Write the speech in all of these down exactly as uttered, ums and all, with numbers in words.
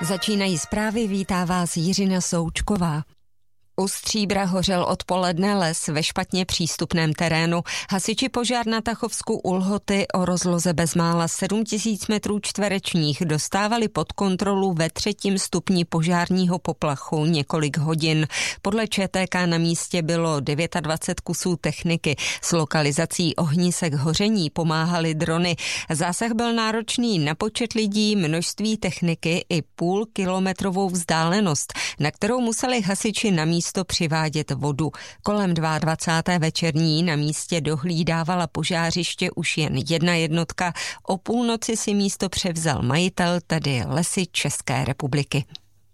Začínají zprávy, vítá vás Jiřina Součková. U Stříbra hořel odpoledne les ve špatně přístupném terénu. Hasiči požár na Tachovsku u Lhoty o rozloze bezmála sedm tisíc metrů čtverečních dostávali pod kontrolu ve třetím stupni požárního poplachu několik hodin. Podle ČTK na místě bylo dvacet devět kusů techniky. S lokalizací ohnisek hoření pomáhaly drony. Zásah byl náročný na počet lidí, množství techniky i půl kilometrovou vzdálenost, na kterou museli hasiči na místě místo přivádět vodu. Kolem dvacáté druhé večerní na místě dohlídávala požářiště už jen jedna jednotka. O půlnoci si místo převzal majitel, tedy Lesy České republiky.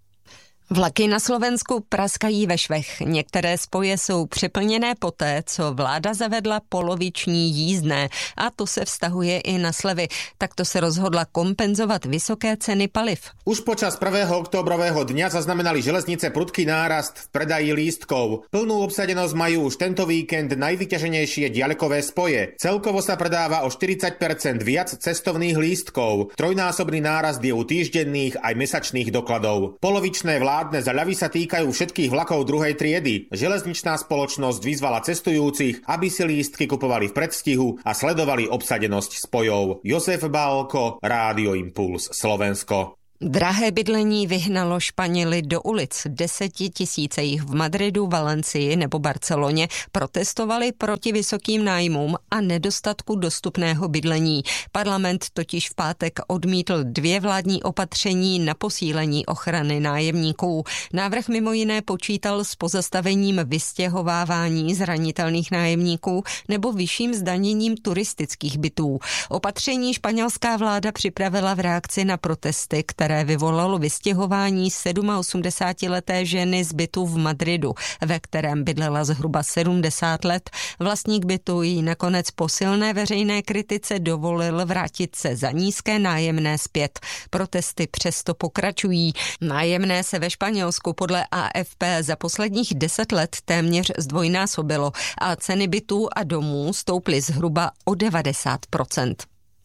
Vlaky na Slovensku praskají ve švech. Některé spoje jsou přeplněné poté, co vláda zavedla poloviční jízdné, a to se vztahuje i na slevy. Takto se rozhodla kompenzovat vysoké ceny paliv. Už počas prvého októbrového dňa zaznamenali železnice prudký nárast v predaji lístkov. Plnú obsadenosť majú už tento víkend najvyťaženejšie diaľkové spoje. Celkovo sa predáva o štyridsať percent viac cestovných lístkov. Trojnásobný nárast je u týždenných aj mesačných dokladov. Polovičné vlády Vládne zaľavy sa týkajú všetkých vlakov druhej triedy. Železničná spoločnosť vyzvala cestujúcich, aby si lístky kupovali v predstihu a sledovali obsadenosť spojov. Jozef Bálko, Rádio Impuls, Slovensko. Drahé bydlení vyhnalo Španěly do ulic. Desetitisíce jich v Madridu, Valencii nebo Barceloně protestovali proti vysokým nájmům a nedostatku dostupného bydlení. Parlament totiž v pátek odmítl dvě vládní opatření na posílení ochrany nájemníků. Návrh mimo jiné počítal s pozastavením vystěhovávání zranitelných nájemníků nebo vyšším zdaněním turistických bytů. Opatření španělská vláda připravila v reakci na protesty, které které vyvolalo vystěhování osmdesátisedmileté ženy z bytu v Madridu, ve kterém bydlela zhruba sedmdesát let. Vlastník bytu jí nakonec po silné veřejné kritice dovolil vrátit se za nízké nájemné zpět. Protesty přesto pokračují. Nájemné se ve Španělsku podle A F P za posledních deset let téměř zdvojnásobilo a ceny bytů a domů stouply zhruba o devadesát procent.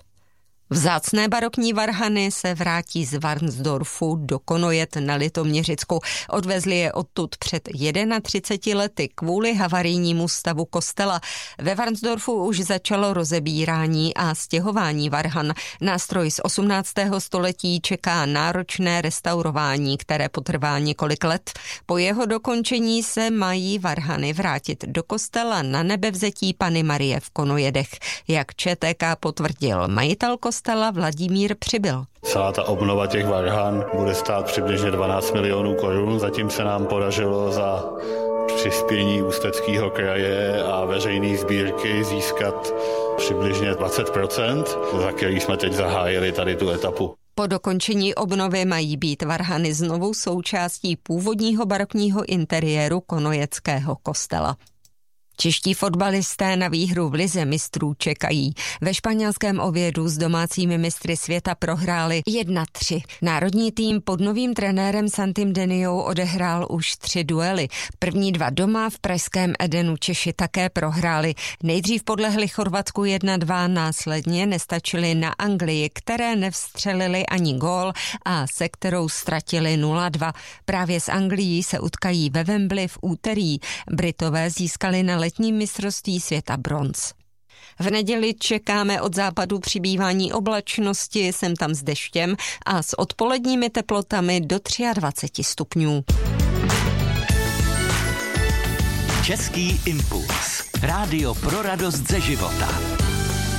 Vzácné barokní varhany se vrátí z Varnsdorfu do Konojet na Litoměřicku. Odvezli je odtud před třiceti jedněmi lety kvůli havarijnímu stavu kostela. Ve Varnsdorfu už začalo rozebírání a stěhování varhan. Nástroj z osmnáctého století čeká náročné restaurování, které potrvá několik let. Po jeho dokončení se mají varhany vrátit do kostela na Nebevzetí Panny Marie v Konojedech. Jak Č T K potvrdil majitel kostela Vladimír Přibyl. Celá ta obnova těch varhan bude stát přibližně dvanáct milionů korun. Zatím se nám podařilo za přispění Ústeckého kraje a veřejné sbírky získat přibližně dvacet procent, za který jsme teď zahájili tady tu etapu. Po dokončení obnovy mají být varhany znovu součástí původního barokního interiéru konojeckého kostela. Čeští fotbalisté na výhru v lize mistrů čekají. Ve španělském Ovědu s domácími mistry světa prohráli jedna tři. Národní tým pod novým trenérem Santim Deniou odehrál už tři duely. První dva doma, v pražském Edenu Češi také prohráli. Nejdřív podlehli Chorvatsku jedna dva, následně nestačili na Anglii, které nevstřelili ani gól a se kterou ztratili nula dva. Právě s Anglií se utkají ve Wembley v úterý. Britové získali na letním mistrovství světa bronz. V neděli čekáme od západu přibývání oblačnosti, sem tam s deštěm a s odpoledními teplotami do dvacet tři stupňů. Český impuls. Rádio pro radost ze života.